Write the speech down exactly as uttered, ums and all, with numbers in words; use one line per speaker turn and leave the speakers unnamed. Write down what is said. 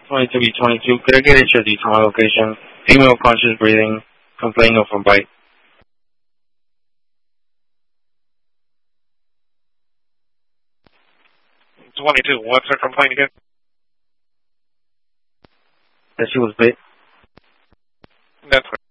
twenty-two B twenty-two, could I get at your detail location? Female conscious breathing, complaining of a bite.
twenty-two, what's her complaint again?
That she was bit.
That's